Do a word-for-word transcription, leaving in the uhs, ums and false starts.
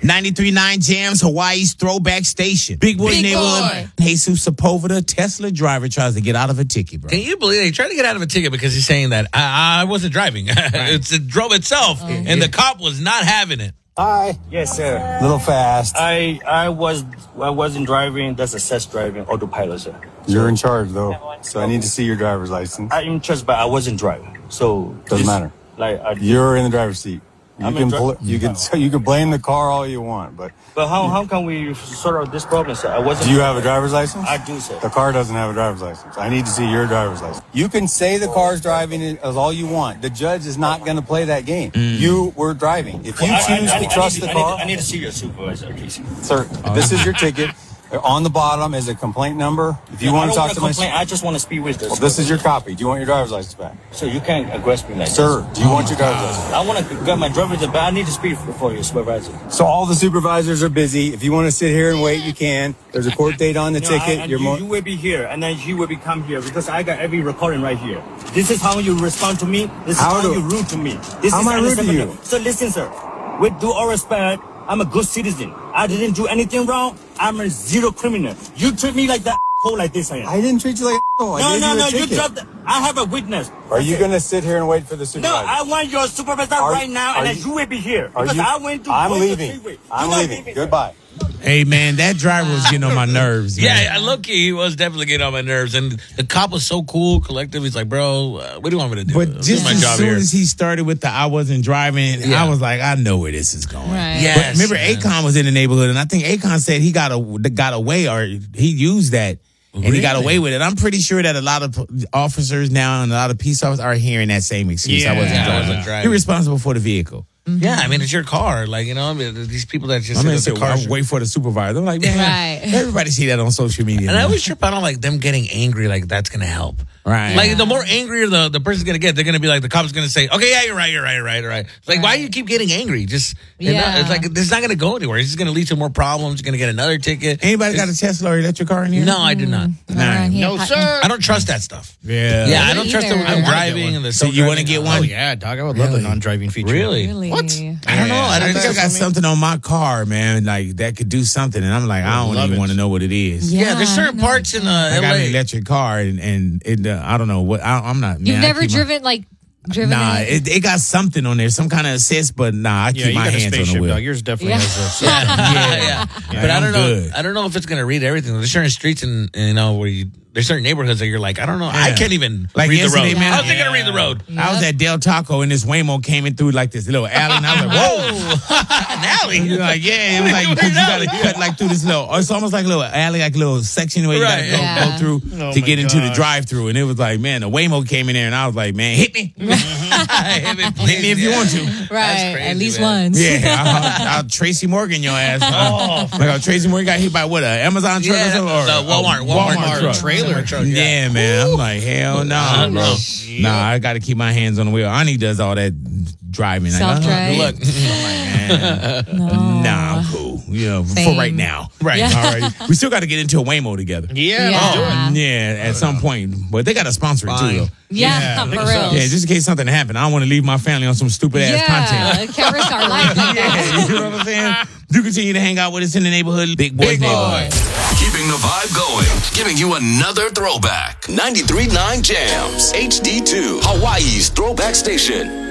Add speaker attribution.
Speaker 1: ninety-three point nine Jams, Hawaii's throwback station. Big Boy's
Speaker 2: Big
Speaker 1: neighborhood.
Speaker 2: Boy.
Speaker 1: Jesus Sepulveda, Tesla driver, tries to get out of a ticket, bro.
Speaker 3: Can you believe they tried to get out of a ticket because he's saying that I, I wasn't driving. it's, it drove itself,
Speaker 2: Oh.
Speaker 3: and the cop was not having it.
Speaker 4: Hi.
Speaker 5: Yes, sir.
Speaker 4: Little fast.
Speaker 5: I I was I wasn't driving. That's assessed driving, autopilot, sir.
Speaker 4: You're in charge, though. So I need to see your driver's license.
Speaker 5: I'm in charge, but I wasn't driving. So
Speaker 4: Doesn't
Speaker 5: this-
Speaker 4: matter.
Speaker 5: Like, I,
Speaker 4: You're in the driver's seat. You
Speaker 5: I'm
Speaker 4: can
Speaker 5: in dri-
Speaker 4: bl- you can you can blame the car all you want, but
Speaker 5: but how how can we sort out this problem, sir? I wasn't.
Speaker 4: do you have a driver's license?
Speaker 5: I do, sir.
Speaker 4: The car doesn't have a driver's license. I need to see your driver's license. You can say the car's driving it as all you want. The judge is not going to play that game. You were driving. If you
Speaker 5: I- I-
Speaker 4: choose
Speaker 5: I-
Speaker 4: to
Speaker 5: I
Speaker 4: trust
Speaker 5: need,
Speaker 4: the
Speaker 5: I need-
Speaker 4: car,
Speaker 5: I need to see your supervisor, please.
Speaker 4: sir, this is your ticket. On the bottom is a complaint number. If you want
Speaker 5: I
Speaker 4: to
Speaker 5: don't
Speaker 4: talk to
Speaker 5: wanna
Speaker 4: my,
Speaker 5: complain. I just want to speak with this.
Speaker 4: well, this is your copy. Do you want your driver's license back,
Speaker 5: So you can't aggress me like
Speaker 4: sir?
Speaker 5: this.
Speaker 4: Do you want your driver's license?
Speaker 5: I want to get my driver's license, but I need to speak for, for your supervisor.
Speaker 4: So all the supervisors are busy. If you want to sit here and wait, you can. There's a court date on the
Speaker 5: No,
Speaker 4: ticket.
Speaker 5: I, and
Speaker 4: You're
Speaker 5: you,
Speaker 4: mo-
Speaker 5: you will be here, and then he will be come here because I got every recording right here. This is how you respond to me. This is
Speaker 4: How
Speaker 5: how,
Speaker 4: do-
Speaker 5: you rude to me. This
Speaker 4: How
Speaker 5: is
Speaker 4: am I rude to
Speaker 5: unacceptable.
Speaker 4: you?
Speaker 5: So listen, sir. With due all respect, I'm a good citizen. I didn't do anything wrong. I'm a zero criminal. You treat me like that hole like this. I am.
Speaker 4: I didn't treat you like a I
Speaker 5: no,
Speaker 4: gave
Speaker 5: no,
Speaker 4: you a
Speaker 5: no. You
Speaker 4: ticket.
Speaker 5: dropped. The, I have a witness.
Speaker 4: Are
Speaker 5: That's
Speaker 4: you
Speaker 5: it.
Speaker 4: going to sit here and wait for the
Speaker 5: No,
Speaker 4: supervisor?
Speaker 5: I want your supervisor
Speaker 4: Are-
Speaker 5: right now,
Speaker 4: are
Speaker 5: and then
Speaker 4: you-
Speaker 5: you will be here
Speaker 4: Are
Speaker 5: because
Speaker 4: you-
Speaker 5: I went to.
Speaker 4: I'm
Speaker 5: go to the
Speaker 4: leaving.
Speaker 5: freeway.
Speaker 4: I'm
Speaker 5: You're not
Speaker 4: leaving.
Speaker 5: sir.
Speaker 4: Goodbye.
Speaker 1: Hey, man, that driver was getting on my nerves, man.
Speaker 3: Yeah, low-key, he was definitely getting on my nerves. And the cop was so cool, collective. He's like, bro, uh, what do you want me to do?
Speaker 1: But
Speaker 3: This is
Speaker 1: just
Speaker 3: my
Speaker 1: as
Speaker 3: job
Speaker 1: soon
Speaker 3: here.
Speaker 1: as he started with the I wasn't driving,
Speaker 3: Yeah.
Speaker 1: I was like, I know where this is going.
Speaker 2: Right.
Speaker 3: Yes,
Speaker 1: But remember,
Speaker 3: man.
Speaker 1: Akon was in the neighborhood, and I think Akon said he got a got away, or he used that, and he got
Speaker 3: Really?
Speaker 1: away with it. I'm pretty sure that a lot of p- officers now and a lot of peace officers are hearing that same excuse. I
Speaker 6: Yeah.
Speaker 1: wasn't
Speaker 3: Yeah, I
Speaker 1: driving.
Speaker 3: wasn't driving.
Speaker 1: You're responsible for the vehicle.
Speaker 3: Yeah, I mean, it's your car. Like, you know, I mean, these people that just
Speaker 1: I'm
Speaker 3: sit
Speaker 1: gonna
Speaker 3: at
Speaker 1: say,
Speaker 3: the
Speaker 1: well,
Speaker 3: car.
Speaker 1: I wait for the supervisor. I'm like, man,
Speaker 2: Right.
Speaker 1: everybody see that on social media.
Speaker 3: And I
Speaker 1: now.
Speaker 3: always trip out on, like, them getting angry, like, that's going to help.
Speaker 1: Right.
Speaker 3: Like, the more angrier the, the person's going to get, they're going to be like, the cop's going to say, okay, yeah, you're right, you're right, you're right, you're right. It's like, why do you keep getting angry? Just, you know,
Speaker 2: Yeah.
Speaker 3: it's like, this is not going to go anywhere. It's just going to lead to more problems. You're going to get another ticket.
Speaker 1: Anybody got a Tesla or electric car in here?
Speaker 3: No, I do not.
Speaker 1: Nah.
Speaker 6: No, sir.
Speaker 3: I don't trust that stuff.
Speaker 1: Yeah.
Speaker 3: Yeah, I
Speaker 2: Me
Speaker 3: don't trust the
Speaker 2: either. I
Speaker 3: the
Speaker 2: wanna
Speaker 3: driving and the
Speaker 1: So you want to get
Speaker 6: Oh,
Speaker 1: one?
Speaker 6: yeah, dog. I would love the non-driving feature.
Speaker 3: Really?
Speaker 2: Really?
Speaker 6: What?
Speaker 3: I don't know. I
Speaker 1: I
Speaker 3: don't
Speaker 1: think I got something on my car, man, like that could do something, and I'm like, I don't
Speaker 6: Love
Speaker 1: even
Speaker 6: it.
Speaker 1: want to know what it is.
Speaker 2: Yeah.
Speaker 3: Yeah, there's certain
Speaker 2: no.
Speaker 3: parts in uh,
Speaker 1: I
Speaker 3: L
Speaker 1: got an
Speaker 3: A.
Speaker 1: electric car, and, and it, uh, I don't know what I, I'm not.
Speaker 2: You've
Speaker 1: man, I
Speaker 2: never
Speaker 1: keep my-
Speaker 2: driven like driven.
Speaker 1: Nah,
Speaker 2: any-
Speaker 1: it, it got something on there, some kind of assist, but nah, I keep
Speaker 6: Yeah, you
Speaker 1: my
Speaker 6: got a
Speaker 1: hands on the
Speaker 6: spaceship,
Speaker 1: wheel.
Speaker 6: dog. Yours definitely
Speaker 2: Yeah.
Speaker 6: has a...
Speaker 3: Yeah, yeah. But I
Speaker 1: I'm
Speaker 3: don't know.
Speaker 1: good.
Speaker 3: I don't know if it's gonna read everything. There's certain streets and you know where you there's certain neighborhoods that you're like, I don't know. I
Speaker 1: Yeah.
Speaker 3: can't even
Speaker 1: Like
Speaker 3: read the road.
Speaker 1: yesterday, man,
Speaker 3: How's it gonna read the road?
Speaker 1: I was at Del Taco, and this Waymo came in through like this little alley, and I was like, whoa.
Speaker 3: An alley.
Speaker 1: You're like, yeah, it was like, because you got to cut like through this little, it's almost like a little alley, like a little section where you got to
Speaker 3: Right.
Speaker 1: go,
Speaker 2: Yeah.
Speaker 1: go through
Speaker 6: Oh
Speaker 1: to
Speaker 6: my
Speaker 1: get into the
Speaker 6: gosh.
Speaker 1: drive through. And it was like, man, the Waymo came in there, and I was like, man, hit me.
Speaker 3: Hit
Speaker 1: Hit me if you want to.
Speaker 2: right.
Speaker 3: crazy,
Speaker 2: At least
Speaker 3: man.
Speaker 2: once.
Speaker 1: Yeah, I'll, I'll Tracy Morgan your ass. Oh, like how Tracy Morgan got hit by what, an Amazon truck
Speaker 3: Yeah,
Speaker 1: or something? Or
Speaker 3: the
Speaker 1: a
Speaker 3: Walmart- Walmart
Speaker 1: truck.
Speaker 6: trailer.
Speaker 3: truck.
Speaker 1: Yeah, man. I'm like, hell no,
Speaker 3: Uh,
Speaker 1: bro.
Speaker 3: no.
Speaker 1: Nah, I got to keep my hands on the wheel. Ani does all that driving. Like,
Speaker 2: Self-drive.
Speaker 1: uh, look, I'm like, man,
Speaker 2: No.
Speaker 1: nah, I'm cool. You know, for
Speaker 2: Same.
Speaker 1: right now.
Speaker 3: Right.
Speaker 2: Yeah.
Speaker 1: All right. We still got to get into a Waymo together.
Speaker 6: Yeah,
Speaker 2: Yeah.
Speaker 6: let's do it.
Speaker 1: Yeah, at some point. But they got to sponsor it too,
Speaker 3: Fine.
Speaker 1: though.
Speaker 2: Yeah,
Speaker 6: Yeah, I think
Speaker 2: for
Speaker 6: so.
Speaker 2: real.
Speaker 1: Yeah, just in case something happened. I don't want to leave my family on some stupid ass content.
Speaker 2: Yeah, can't risk our life like that.
Speaker 1: Yeah, you know what I'm saying? You continue to hang out with us in the neighborhood. Big Boy's
Speaker 3: Big Boy.
Speaker 1: neighborhood.
Speaker 7: Keeping the vibe going, giving you another throwback. ninety-three point nine Jams, H D two, Hawaii's throwback station.